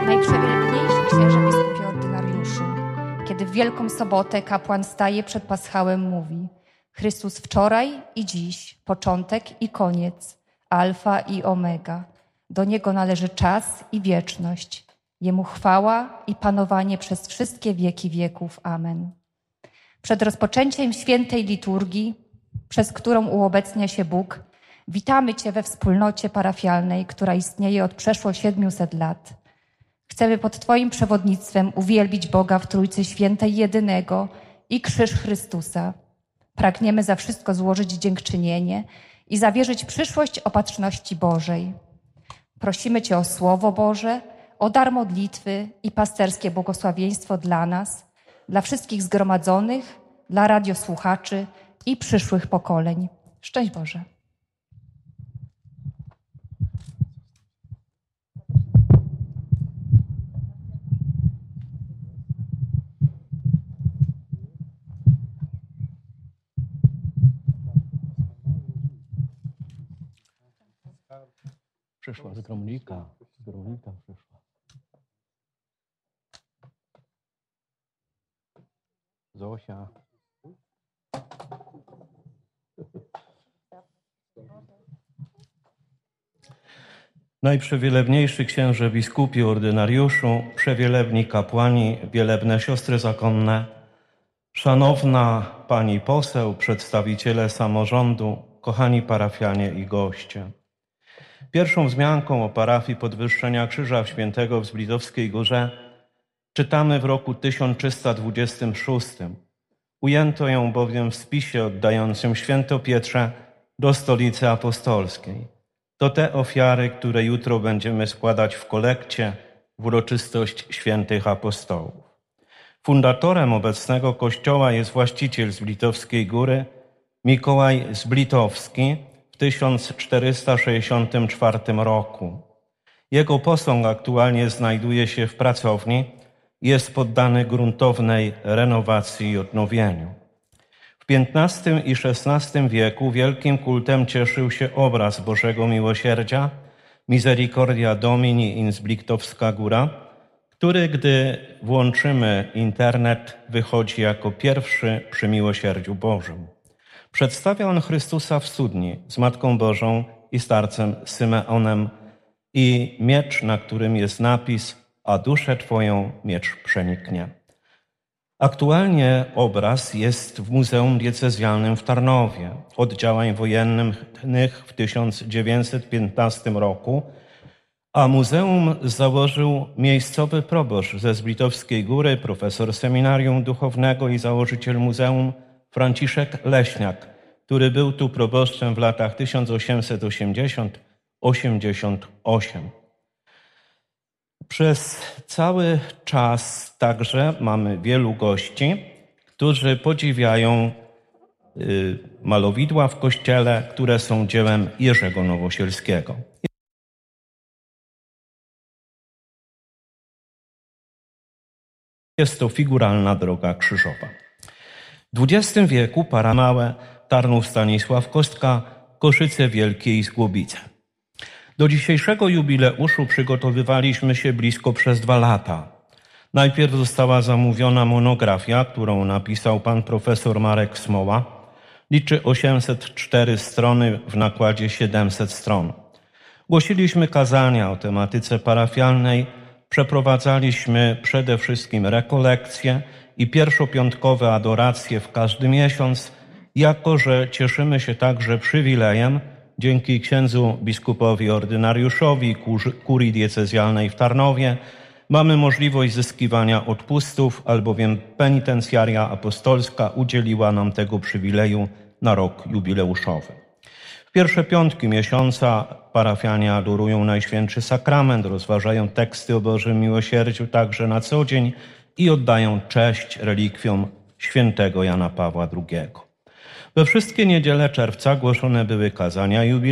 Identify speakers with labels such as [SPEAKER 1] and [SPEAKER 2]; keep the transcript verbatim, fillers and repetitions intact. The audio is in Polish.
[SPEAKER 1] Najprzewielebniejszy księże biskupie ordynariuszu, kiedy w Wielką Sobotę kapłan staje przed paschałem, mówi: Chrystus wczoraj i dziś, początek i koniec, alfa i omega. Do Niego należy czas i wieczność. Jemu chwała i panowanie przez wszystkie wieki wieków. Amen. Przed rozpoczęciem świętej liturgii, przez którą uobecnia się Bóg, witamy Cię we wspólnocie parafialnej, która istnieje od przeszło siedmiuset lat. Chcemy pod Twoim przewodnictwem uwielbić Boga w Trójcy Świętej jedynego i krzyż Chrystusa. Pragniemy za wszystko złożyć dziękczynienie i zawierzyć przyszłość opatrzności Bożej. Prosimy Cię o Słowo Boże, o dar modlitwy i pasterskie błogosławieństwo dla nas, dla wszystkich zgromadzonych, dla radiosłuchaczy i przyszłych pokoleń. Szczęść Boże.
[SPEAKER 2] Przyszła z Gromnika, z Gromnika przyszła. Zosia. Najprzewielebniejszy księże biskupie ordynariuszu, przewielebni kapłani, wielebne siostry zakonne, szanowna pani poseł, przedstawiciele samorządu, kochani parafianie i goście. Pierwszą wzmianką o parafii Podwyższenia Krzyża Świętego w Zblitowskiej Górze czytamy w roku tysiąc trzysta dwudziestym szóstym. Ujęto ją bowiem w spisie oddającym Świętopietrze do stolicy apostolskiej. To te ofiary, które jutro będziemy składać w kolekcie w uroczystość świętych apostołów. Fundatorem obecnego kościoła jest właściciel Zblitowskiej Góry, Mikołaj Zblitowski, w tysiąc czterysta sześćdziesiątym czwartym roku. Jego posąg aktualnie znajduje się w pracowni i jest poddany gruntownej renowacji i odnowieniu. W piętnastym i szesnastym wieku wielkim kultem cieszył się obraz Bożego Miłosierdzia, Misericordia Domini in Zblichtowska Góra, który, gdy włączymy internet, wychodzi jako pierwszy przy Miłosierdziu Bożym. Przedstawia on Chrystusa w studni z Matką Bożą i starcem Symeonem i miecz, na którym jest napis: a duszę Twoją miecz przeniknie. Aktualnie obraz jest w Muzeum Diecezjalnym w Tarnowie. Od działań wojennych w tysiąc dziewięćset piętnastym roku, a muzeum założył miejscowy proboszcz ze Zblitowskiej Góry, profesor seminarium duchownego i założyciel muzeum Franciszek Leśniak, który był tu proboszczem w latach tysiąc osiemset osiemdziesiątym do osiemdziesiątego ósmego. Przez cały czas także mamy wielu gości, którzy podziwiają malowidła w kościele, które są dziełem Jerzego Nowosielskiego. Jest to figuralna droga krzyżowa. W dwudziestym wieku para małe, Tarnów Stanisław Kostka, Koszyce Wielkie i Zgłobice. Do dzisiejszego jubileuszu przygotowywaliśmy się blisko przez dwa lata. Najpierw została zamówiona monografia, którą napisał pan profesor Marek Smoła. Liczy osiemset cztery strony w nakładzie siedemset stron. Głosiliśmy kazania o tematyce parafialnej, przeprowadzaliśmy przede wszystkim rekolekcje i pierwszopiątkowe adoracje w każdy miesiąc, jako że cieszymy się także przywilejem, dzięki księdzu biskupowi ordynariuszowi kurii diecezjalnej w Tarnowie, mamy możliwość zyskiwania odpustów, albowiem penitencjaria apostolska udzieliła nam tego przywileju na rok jubileuszowy. W pierwsze piątki miesiąca parafianie adorują Najświętszy Sakrament, rozważają teksty o Bożym Miłosierdziu także na co dzień i oddają cześć relikwiom świętego Jana Pawła drugiego. We wszystkie niedziele czerwca głoszone były kazania jubileuszowe,